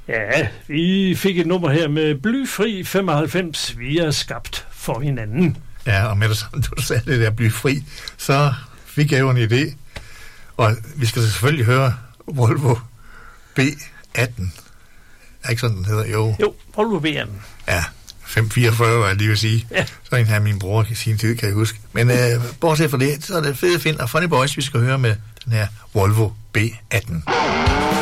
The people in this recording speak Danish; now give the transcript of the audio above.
Ja, vi fik et nummer her med blyfri 95. Vi er skabt for hinanden. Ja, og med det samme, du sagde det der blyfri, så fik jeg jo en idé. Og vi skal selvfølgelig høre Volvo B18. Er ikke sådan, den hedder? Jo, Volvo B18. Ja, 544, var jeg lige vil sige. Ja. Så en her min bror i sin tid, kan jeg huske. Men bortset fra det, så er det fede Finn og Funny Boys, vi skal høre med den her Volvo B18.